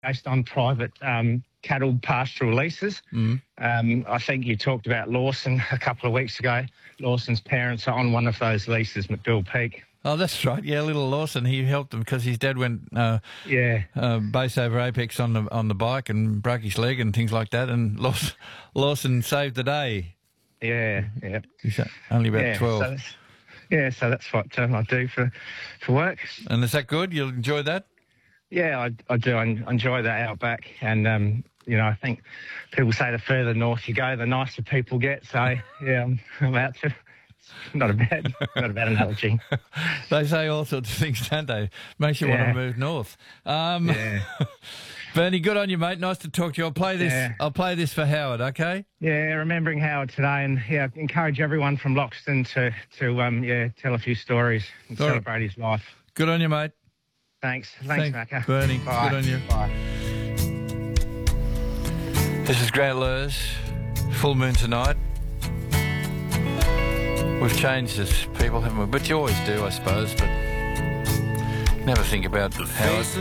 based on private cattle pastoral leases. I think you talked about Lawson a couple of weeks ago. Lawson's parents are on one of those leases, McDill Peak. Oh, that's right. Yeah, little Lawson. He helped him because his dad went base over apex on the bike and broke his leg and things like that. And Lawson saved the day. Yeah. He's only about 12. So that's what I do for work. And is that good? You'll enjoy that? Yeah, I do. I enjoy that outback, and I think people say the further north you go, the nicer people get. So yeah, I'm out to. Not a bad analogy. They say all sorts of things, don't they? Makes you want to move north. Bernie, good on you, mate. Nice to talk to you. I'll play this. Yeah. I'll play this for Howard. Okay. Yeah, remembering Howard today, and encourage everyone from Loxton to tell a few stories and celebrate his life. Good on you, mate. Thanks, Macca. Bernie, bye. Good on you. Bye. This is Grant Lurs. Full moon tonight. We've changed this, people, haven't we? But you always do, I suppose. But never think about Howard.